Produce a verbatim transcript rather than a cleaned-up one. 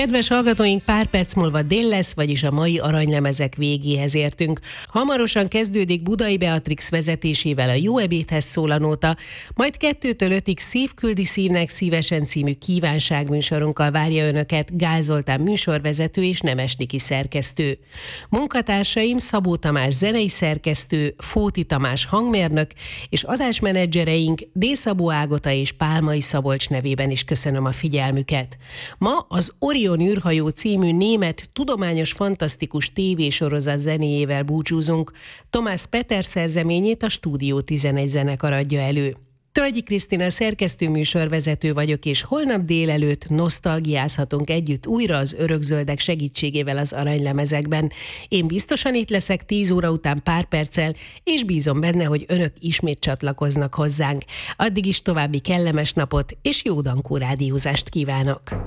Kedves hallgatóink, pár perc múlva dél lesz, vagyis a mai aranylemezek végéhez értünk. Hamarosan kezdődik Budai Beatrix vezetésével a Jó ebédhez szól a nóta, majd kettőtől ötig Szív küldi szívnek szívesen című kívánságműsorunkkal várja önöket Gál Zoltán műsorvezető és Nemes Niki szerkesztő. Munkatársaim Szabó Tamás zenei szerkesztő, Fóti Tamás hangmérnök, és adásmenedzsereink D. Szabó Ágota és Pálmai Szabolcs nevében is köszönöm a figyelmüket. Ma az Orion űrhajó című német tudományos fantasztikus tévésorozat zenéjével búcsúzunk. Thomas Peter szerzeményét a Stúdió tizenegy zenekar adja elő. Tölgyi Krisztina szerkesztőműsorvezető vagyok, és holnap délelőtt nosztalgiázhatunk együtt újra az örökzöldek segítségével az aranylemezekben. Én biztosan itt leszek tíz óra után pár perccel, és bízom benne, hogy önök ismét csatlakoznak hozzánk. Addig is további kellemes napot és jó dankó rádiózást kívánok!